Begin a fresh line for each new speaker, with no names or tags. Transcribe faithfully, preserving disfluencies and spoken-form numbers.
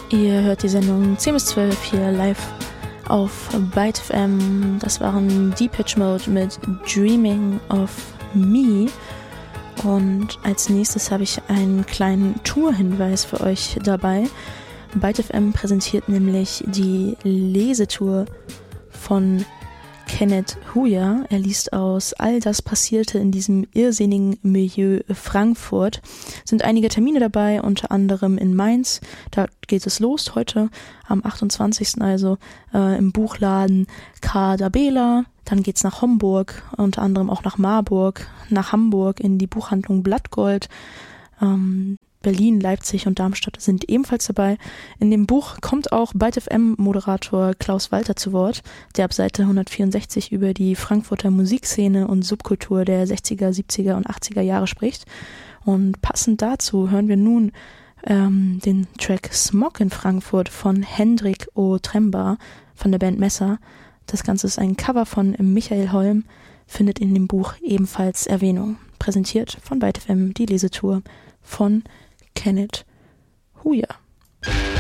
Ihr hört die Sendung zehn bis zwölf hier live auf Byte F M. Das waren Depeche Mode mit Dreaming of Me. Und als nächstes habe ich einen kleinen Tourhinweis für euch dabei. Byte F M präsentiert nämlich die Lesetour von Kenneth Huja. Er liest aus All das Passierte in diesem irrsinnigen Milieu Frankfurt. Sind einige Termine dabei, unter anderem in Mainz. Da geht es los heute am achtundzwanzigsten also äh, im Buchladen Kadabela. Dann geht's nach Homburg, unter anderem auch nach Marburg, nach Hamburg in die Buchhandlung Blattgold. Ähm, Berlin, Leipzig und Darmstadt sind ebenfalls dabei. In dem Buch kommt auch Byte F M-Moderator Klaus Walter zu Wort, der ab Seite hundertvierundsechzig über die Frankfurter Musikszene und Subkultur der sechziger, siebziger und achtziger Jahre spricht. Und passend dazu hören wir nun ähm, den Track Smog in Frankfurt von Hendrik O. Tremba von der Band Messer. Das Ganze ist ein Cover von Michael Holm, findet in dem Buch ebenfalls Erwähnung. Präsentiert von Byte F M die Lesetour von Kenneth Huja.